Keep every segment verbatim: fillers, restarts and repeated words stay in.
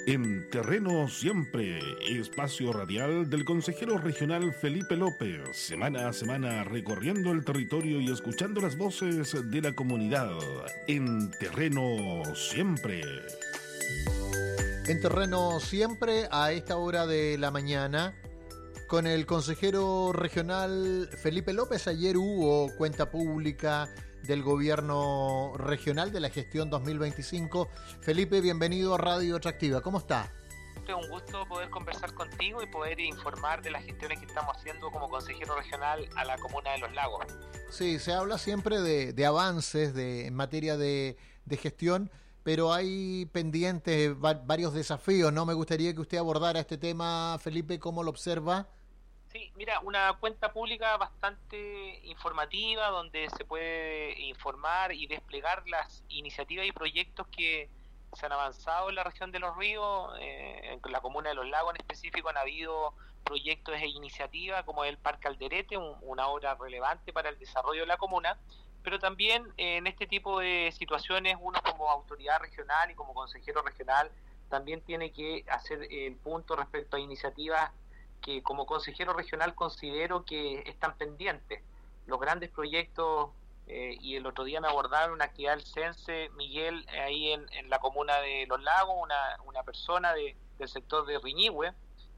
En Terreno Siempre, espacio radial del consejero regional Felipe López, semana a semana recorriendo el territorio y escuchando las voces de la comunidad. En Terreno Siempre. En Terreno Siempre, a esta hora de la mañana, con el consejero regional Felipe López. Ayer hubo cuenta pública del gobierno regional de la gestión dos mil veinticinco. Felipe, bienvenido a Radio Atractiva. ¿Cómo está? Es un gusto poder conversar contigo y poder informar de las gestiones que estamos haciendo como consejero regional a la comuna de Los Lagos. Sí, se habla siempre de, de avances de, en materia de, de gestión, pero hay pendientes va, varios desafíos, ¿no? Me gustaría que usted abordara este tema, Felipe, ¿cómo lo observa? Sí, mira, una cuenta pública bastante informativa donde se puede informar y desplegar las iniciativas y proyectos que se han avanzado en la región de Los Ríos. Eh, en la comuna de Los Lagos en específico han habido proyectos e iniciativas como el Parque Alderete, un, una obra relevante para el desarrollo de la comuna, pero también eh, en este tipo de situaciones uno como autoridad regional y como consejero regional también tiene que hacer el punto respecto a iniciativas que como consejero regional considero que están pendientes. Los grandes proyectos, eh, y el otro día me abordaron una actividad del CENSE, Miguel, eh, ahí en, en la comuna de Los Lagos, una, una persona de, del sector de Riñihue,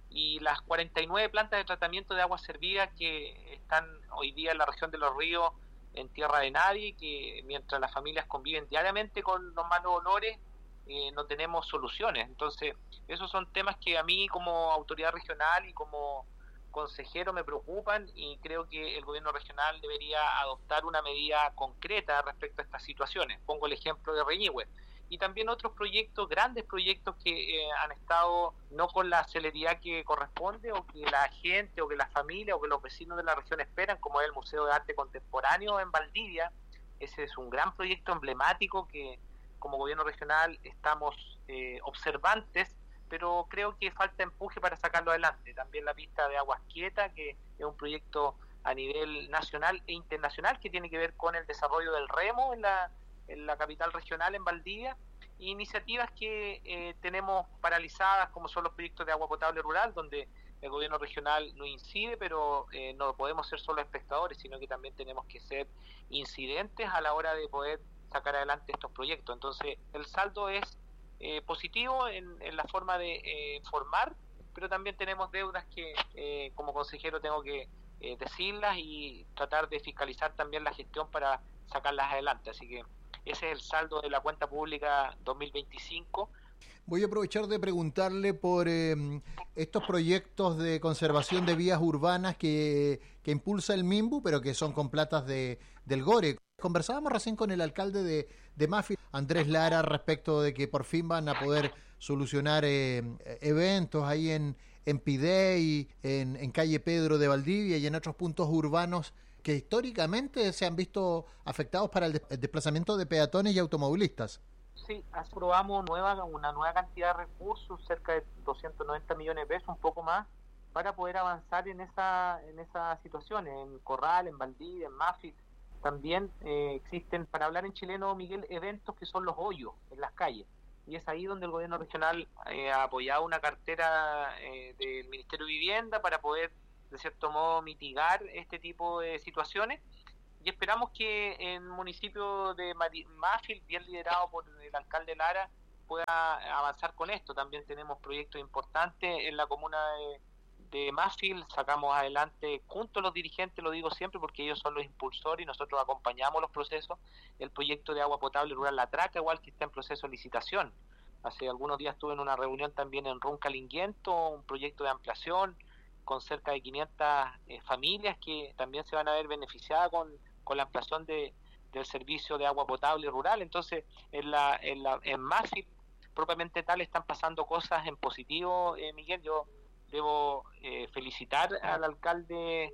y las cuarenta y nueve plantas de tratamiento de aguas servidas que están hoy día en la región de Los Ríos en tierra de nadie, que mientras las familias conviven diariamente con los malos olores, Eh, no tenemos soluciones. Entonces, esos son temas que a mí como autoridad regional y como consejero me preocupan y creo que el gobierno regional debería adoptar una medida concreta respecto a estas situaciones. Pongo el ejemplo de Riñihue. Y también otros proyectos, grandes proyectos que eh, han estado no con la celeridad que corresponde o que la gente o que la familia o que los vecinos de la región esperan, como es el Museo de Arte Contemporáneo en Valdivia. Ese es un gran proyecto emblemático que como gobierno regional estamos eh, observantes, pero creo que falta empuje para sacarlo adelante. También la pista de Aguas Quietas, que es un proyecto a nivel nacional e internacional que tiene que ver con el desarrollo del remo en la, en la capital regional, en Valdivia, e iniciativas que eh, tenemos paralizadas, como son los proyectos de agua potable rural, donde el gobierno regional no incide, pero eh, no podemos ser solo espectadores, sino que también tenemos que ser incidentes a la hora de poder sacar adelante estos proyectos. Entonces el saldo es eh, positivo en, en la forma de eh, formar, pero también tenemos deudas que eh, como consejero tengo que eh, decirlas y tratar de fiscalizar también la gestión para sacarlas adelante. Así que ese es el saldo de la cuenta pública dos mil veinticinco. Voy a aprovechar de preguntarle por eh, estos proyectos de conservación de vías urbanas que, que impulsa el MIMBU, pero que son con platas de, del GORE. Conversábamos recién con el alcalde de, de Mafil, Andrés Lara, respecto de que por fin van a poder solucionar eh, eventos ahí en, en Pidey, en, en calle Pedro de Valdivia y en otros puntos urbanos que históricamente se han visto afectados para el, de, el desplazamiento de peatones y automovilistas. Sí, aprobamos nueva, una nueva cantidad de recursos, cerca de doscientos noventa millones de pesos, un poco más, para poder avanzar en esa en esas situaciones, en Corral, en Valdivia, en Mafil. También eh, existen, para hablar en chileno, Miguel, eventos que son los hoyos en las calles. Y es ahí donde el gobierno regional eh, ha apoyado una cartera eh, del Ministerio de Vivienda para poder, de cierto modo, mitigar este tipo de situaciones. Y esperamos que en el municipio de Mafil, bien liderado por el alcalde Lara, pueda avanzar con esto. También tenemos proyectos importantes en la comuna de, de Mafil. Sacamos adelante junto a los dirigentes, lo digo siempre porque ellos son los impulsores y nosotros acompañamos los procesos, el proyecto de agua potable rural La Traca, igual que está en proceso de licitación. Hace algunos días estuve en una reunión también en Runcalinguiento, un proyecto de ampliación con cerca de quinientas eh, familias que también se van a ver beneficiadas con, con la ampliación de, del servicio de agua potable rural. Entonces, en la en, la, en Mafil, propiamente tal, están pasando cosas en positivo, eh, Miguel. Yo debo eh, felicitar al alcalde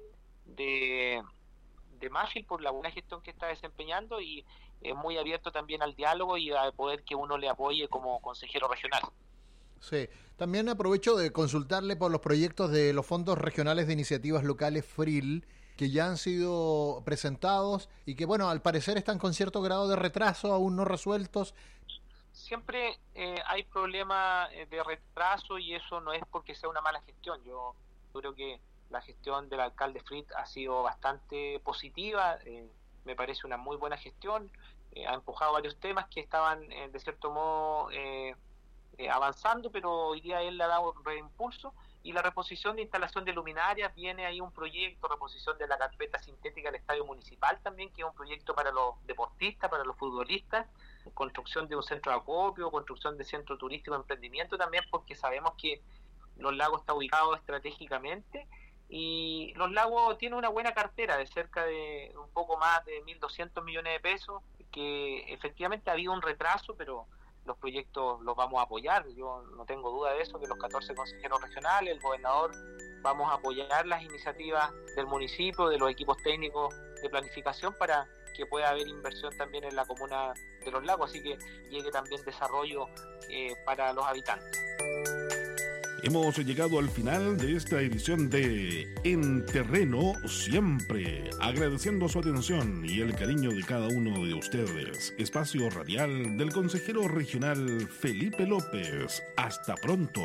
de, de Mafil por la buena gestión que está desempeñando y es eh, muy abierto también al diálogo y a poder que uno le apoye como consejero regional. Sí, también aprovecho de consultarle por los proyectos de los fondos regionales de iniciativas locales F R I L, que ya han sido presentados y que, bueno, al parecer están con cierto grado de retraso, aún no resueltos. siempre eh, hay problemas de retraso y eso no es porque sea una mala gestión. Yo creo que la gestión del alcalde Fritz ha sido bastante positiva, eh, me parece una muy buena gestión, eh, ha empujado varios temas que estaban eh, de cierto modo eh, eh, avanzando, pero hoy día él le ha dado un reimpulso. Y la reposición de instalación de luminarias, viene ahí un proyecto, reposición de la carpeta sintética del estadio municipal también, que es un proyecto para los deportistas, para los futbolistas, construcción de un centro de acopio, construcción de centro turístico, emprendimiento también, porque sabemos que Los Lagos está ubicado estratégicamente y Los Lagos tiene una buena cartera de cerca de un poco más de mil doscientos millones de pesos, que efectivamente ha habido un retraso, pero los proyectos los vamos a apoyar, yo no tengo duda de eso, que los catorce consejeros regionales, el gobernador, vamos a apoyar las iniciativas del municipio, de los equipos técnicos de planificación para que pueda haber inversión también en la comuna de Los Lagos, así que llegue también desarrollo eh, para los habitantes. Hemos llegado al final de esta edición de En Terreno Siempre, agradeciendo su atención y el cariño de cada uno de ustedes. Espacio radial del consejero regional Felipe López. Hasta pronto.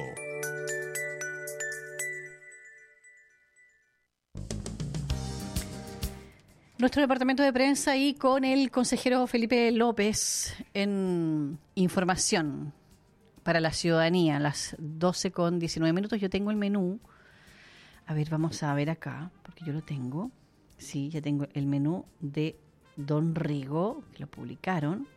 Nuestro departamento de prensa y con el consejero Felipe López en información para la ciudadanía, las doce con diecinueve minutos. Yo tengo el menú. A ver, vamos a ver acá, porque yo lo tengo. Sí, ya tengo el menú de Don Rigo, que lo publicaron.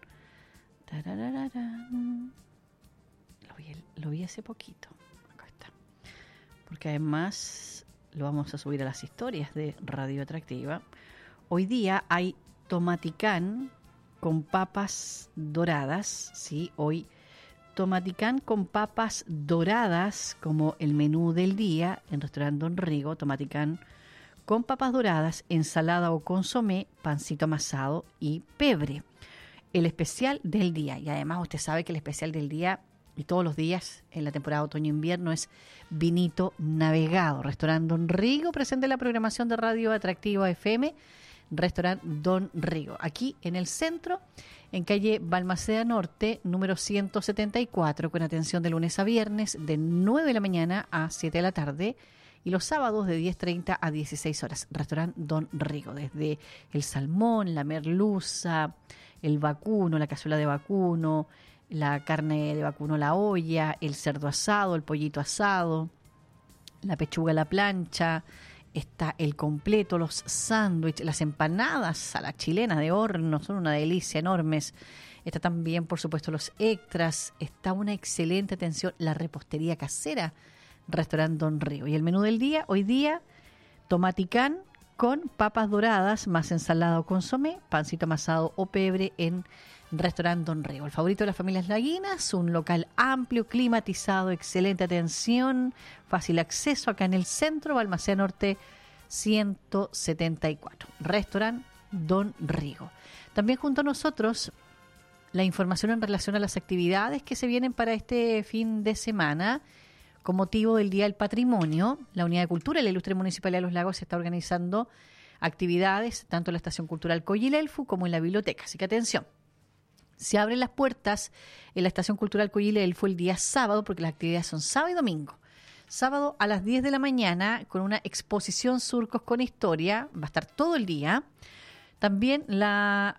Lo vi, lo vi hace poquito. Acá está. Porque además lo vamos a subir a las historias de Radio Atractiva. Hoy día hay tomaticán con papas doradas, ¿sí? Hoy tomaticán con papas doradas como el menú del día en restaurante Don Rigo. Tomaticán con papas doradas, ensalada o consomé, pancito amasado y pebre. El especial del día. Y además usted sabe que el especial del día y todos los días en la temporada otoño-invierno es vinito navegado. Restaurante Don Rigo presente en la programación de Radio Atractiva F M. Restaurante Don Rigo, aquí en el centro, en calle Balmaceda Norte, número ciento setenta y cuatro, con atención de lunes a viernes, de nueve de la mañana a siete de la tarde, y los sábados de diez treinta a dieciséis horas. Restaurante Don Rigo, desde el salmón, la merluza, el vacuno, la cazuela de vacuno, la carne de vacuno, la olla, el cerdo asado, el pollito asado, la pechuga a la plancha. Está el completo, los sándwiches, las empanadas a la chilena de horno, son una delicia, enormes. Está también, por supuesto, los extras. Está una excelente atención, la repostería casera, Restaurante Don Rigo. Y el menú del día, hoy día, tomaticán con papas doradas, más ensalada o consomé, pancito amasado o pebre en Restaurante Don Rigo. El favorito de las familias laguinas, un local amplio, climatizado, excelente atención, fácil acceso acá en el centro, Balmaceda Norte ciento setenta y cuatro. Restaurante Don Rigo. También junto a nosotros la información en relación a las actividades que se vienen para este fin de semana. Con motivo del Día del Patrimonio, la Unidad de Cultura y la Ilustre Municipalidad de Los Lagos se está organizando actividades tanto en la Estación Cultural Coyilelfu como en la biblioteca. Así que atención. Se abren las puertas en la Estación Cultural Coyilelfu el día sábado, porque las actividades son sábado y domingo. Sábado a las diez de la mañana con una exposición Surcos con Historia, va a estar todo el día. También la,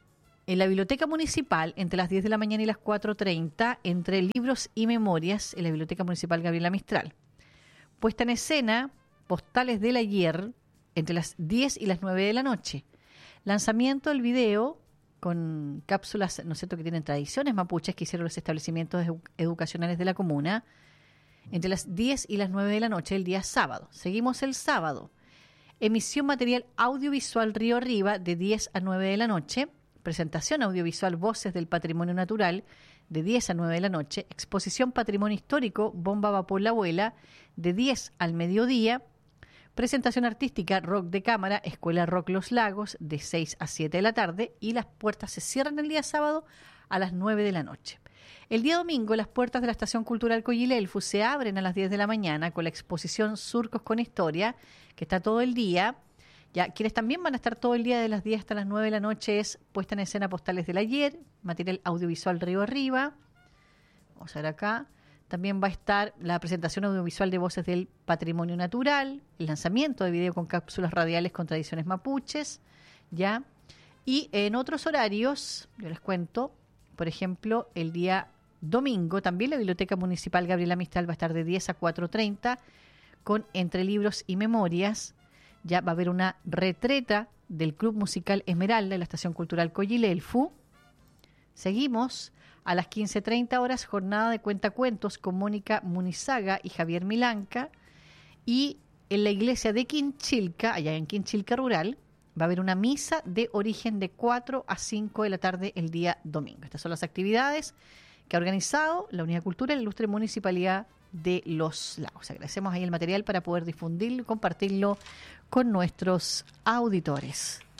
en la Biblioteca Municipal, entre las diez de la mañana y las cuatro treinta, entre libros y memorias, en la Biblioteca Municipal Gabriela Mistral. Puesta en escena, Postales del Ayer, entre las diez y las nueve de la noche. Lanzamiento del video con cápsulas, ¿no es cierto?, que tienen tradiciones mapuches que hicieron los establecimientos edu- educacionales de la comuna, entre las diez y las nueve de la noche el día sábado. Seguimos el sábado. Emisión material audiovisual Río Arriba de diez a nueve de la noche. Presentación audiovisual Voces del Patrimonio Natural de diez a nueve de la noche. Exposición Patrimonio Histórico Bomba Vapor La Abuela de diez al mediodía. Presentación artística Rock de Cámara, Escuela Rock Los Lagos, de seis a siete de la tarde, y las puertas se cierran el día sábado a las nueve de la noche. El día domingo, las puertas de la Estación Cultural Coyilelfu se abren a las diez de la mañana con la exposición Surcos con Historia, que está todo el día. Ya, quienes también van a estar todo el día de las diez hasta las nueve de la noche es Puesta en Escena Postales del Ayer, material audiovisual Río Arriba, Vamos a ver acá. También va a estar la presentación audiovisual de Voces del Patrimonio Natural, el lanzamiento de video con cápsulas radiales con tradiciones mapuches, ¿ya? Y en otros horarios, yo les cuento, por ejemplo, el día domingo, también la Biblioteca Municipal Gabriela Mistral va a estar de diez a cuatro treinta con Entre Libros y Memorias. Ya va a haber una retreta del Club Musical Esmeralda en la Estación Cultural Coyilelfu. Seguimos a las quince treinta horas, jornada de cuentacuentos con Mónica Munizaga y Javier Milanca. Y en la iglesia de Quinchilca, allá en Quinchilca Rural, va a haber una misa de origen de cuatro a cinco de la tarde el día domingo. Estas son las actividades que ha organizado la Unidad de Cultura y la Ilustre Municipalidad de Los Lagos. Agradecemos ahí el material para poder difundirlo y compartirlo con nuestros auditores.